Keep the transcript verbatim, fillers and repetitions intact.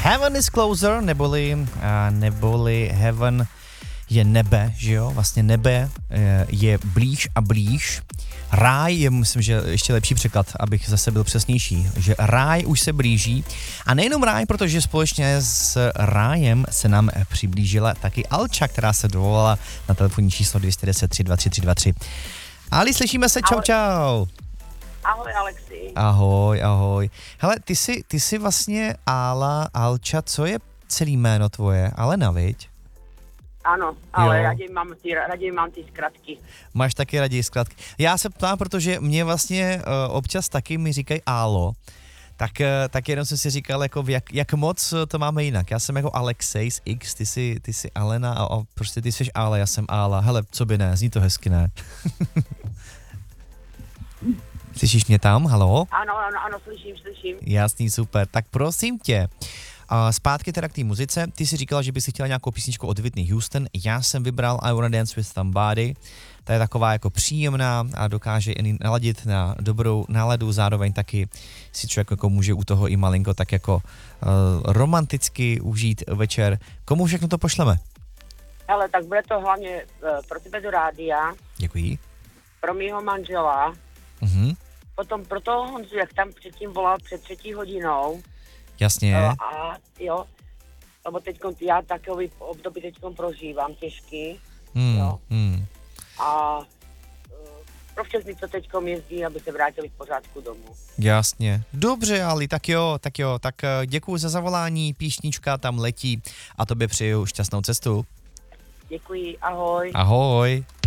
Heaven is closer, neboli, uh, neboli heaven je nebe, že jo? Vlastně nebe uh, je blíž a blíž. Ráj je, myslím, že ještě lepší překlad, abych zase byl přesnější, že ráj už se blíží. A nejenom ráj, protože společně s rájem se nám přiblížila taky Alča, která se dovolala na telefonní číslo dvě jedna deset, tři dva tři, tři dva tři. Ali, slyšíme se, čau, čau. Ahoj, Alexi. Ahoj, ahoj. Hele, ty jsi, ty jsi vlastně Ála, Alča, co je celý jméno tvoje? Alena, viď? Ano, ale Jo. raději mám, ty, raději mám ty zkratky. Máš taky raději zkratky. Já se ptám, protože mě vlastně uh, občas taky mi říkají Álo, tak, uh, tak jenom jsem si říkal, jako jak, jak moc to máme jinak. Já jsem jako Alexej z X, ty jsi, ty jsi Alena a, a prostě ty jsi Ála, já jsem Ála. Hele, co by ne, zní to hezky, ne? Slyšíš mě tam, halo? Ano, ano, ano, slyším, slyším. Jasný, super. Tak prosím tě, a zpátky teda k té muzice. Ty jsi říkala, že by si chtěla nějakou písničku od Whitney Houston. Já jsem vybral I Wanna Dance With Somebody. Ta je taková jako příjemná a dokáže i naladit na dobrou náladu, zároveň taky si člověk jako může u toho i malinko tak jako uh, romanticky užít večer. Komu všechno to pošleme? Hele, tak bude to hlavně uh, pro tebe do rádia, Děkuji. pro mýho manžela, Mhm. potom pro toho Honzu, jak tam předtím volal před třetí hodinou. Jasně. Uh, a jo, lebo teďkon, já takový období teďkon prožívám těžký. Hmm, jo. hmm. A uh, pro všechny, co teďkom jezdí, aby se vrátili v pořádku domů. Jasně. Dobře, Ali, tak jo, tak jo. Tak děkuji za zavolání, píšnička tam letí a tobě přeju šťastnou cestu. Děkuji, ahoj. Ahoj.